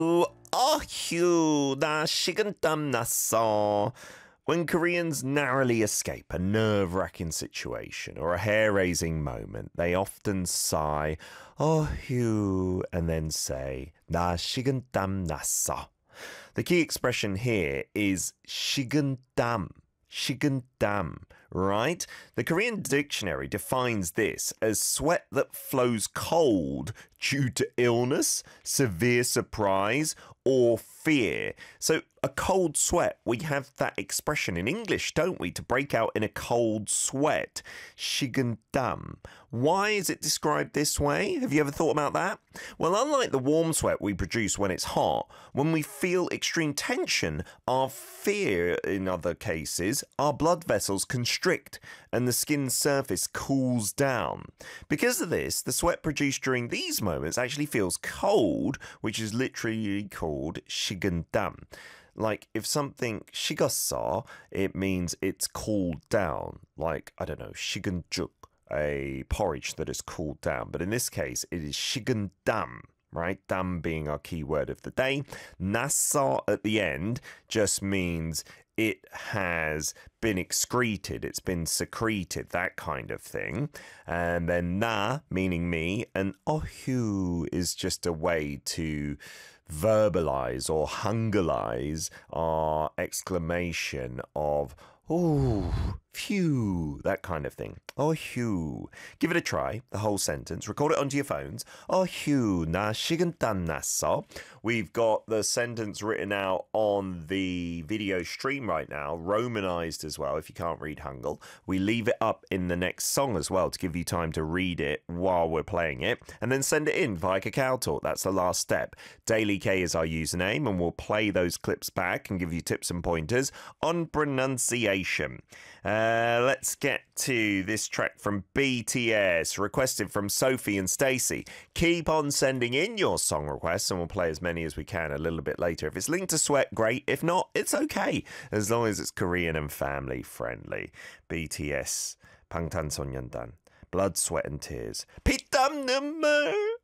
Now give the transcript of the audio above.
휴, 나 식은땀 났어. When Koreans narrowly escape a nerve-wracking situation or a hair-raising moment, they often sigh, 휴, and then say, 나 식은땀 났어. The key expression here is 식은땀. 식은땀, right? The Korean dictionary defines this as sweat that flows cold due to illness, severe surprise, or fear. So a cold sweat, we have that expression in English, don't we? To break out in a cold sweat. 식은땀. Why is it described this way? Have you ever thought about that? Well, unlike the warm sweat we produce when it's hot, when we feel extreme tension, our fear, in other cases, our blood vessels constrict and the skin's surface cools down. Because of this, the sweat produced during these moments actually feels cold, which is literally called 식은땀. Like if something 식었어, it means it's cooled down. Like, I don't know, 식은죽, a porridge that is cooled down. But in this case, it is 식은땀. Right, dam being our key word of the day. 났어 at the end just means it has been excreted, it's been secreted, that kind of thing. And then na meaning me, and 어휴 is just a way to verbalize or hungarize our exclamation of oh, phew, that kind of thing. 어휴. Give it a try, the whole sentence. Record it onto your phones. 어휴, 나 식은땀 났어. We've got the sentence written out on the video stream right now, romanized as well, if you can't read Hangul. We leave it up in the next song as well to give you time to read it while we're playing it, and then send it in via Kakao Talk. That's the last step. Daily K is our username, and we'll play those clips back and give you tips and pointers on pronunciation. Let's get to this track from BTS, requested from Sophie and Stacey. Keep on sending in your song requests, and we'll play as many as we can a little bit later. If it's linked to sweat, great. If not, it's okay, as long as it's Korean and family friendly. BTS, 방탄소년단, Blood, Sweat and Tears. 피땀 눈물.